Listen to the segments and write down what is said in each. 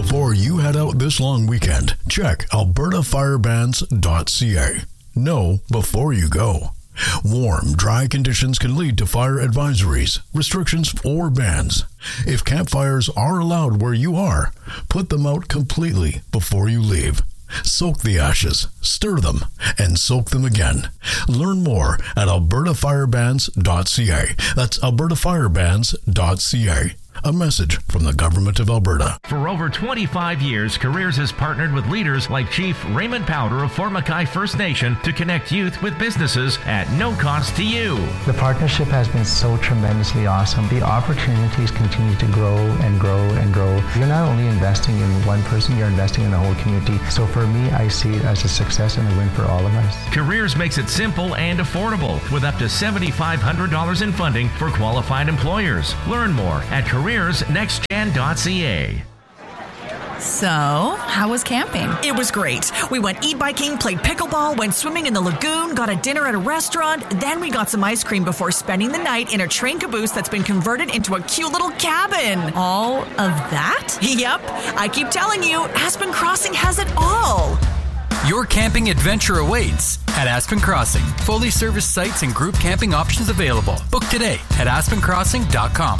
Before you head out this long weekend, check albertafirebans.ca. Know before you go. Warm, dry conditions can lead to fire advisories, restrictions, or bans. If campfires are allowed where you are, put them out completely before you leave. Soak the ashes, stir them, and soak them again. Learn more at albertafirebans.ca. That's albertafirebans.ca. A message from the Government of Alberta. For over 25 years, Careers has partnered with leaders like Chief Raymond Powder of Fort Mackay First Nation to connect youth with businesses at no cost to you. The partnership has been so tremendously awesome. The opportunities continue to grow and grow and grow. You're not only investing in one person, you're investing in the whole community. So for me, I see it as a success and a win for all of us. Careers makes it simple and affordable with up to $7,500 in funding for qualified employers. Learn more at careersnextgen.ca. So, how was camping? It was great. We went e-biking, played pickleball, went swimming in the lagoon, got a dinner at a restaurant, then we got some ice cream before spending the night in a train caboose that's been converted into a cute little cabin. All of that? Yep. I keep telling you, Aspen Crossing has it all. Your camping adventure awaits at Aspen Crossing. Fully serviced sites and group camping options available. Book today at aspencrossing.com.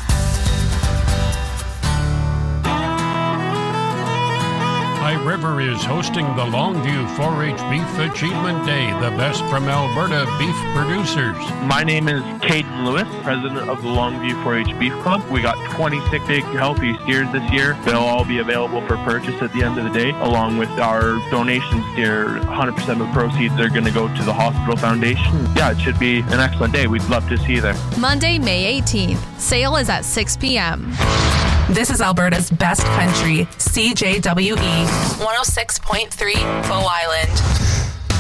High River is hosting the Longview 4-H Beef Achievement Day, the best from Alberta beef producers. My name is Caden Lewis, president of the Longview 4-H Beef Club. We got 26 big healthy steers this year. They'll all be available for purchase at the end of the day, along with our donation steer. 100% of the proceeds are going to go to the Hospital Foundation. Yeah, it should be an excellent day. We'd love to see you there. Monday, May 18th. Sale is at 6 p.m. This is Alberta's best country, CJWE 106.3 Bow Island.